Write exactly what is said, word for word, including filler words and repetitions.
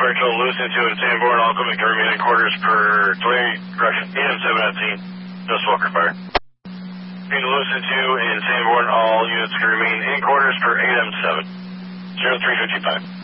Directional Lucent two in Sanborn, all equipment can remain in quarters per correction, eight M seven nineteen. Just Walker Fire. Being Lucent two in Sanborn, all units can remain in quarters per eight M seven. zero three fifty-five.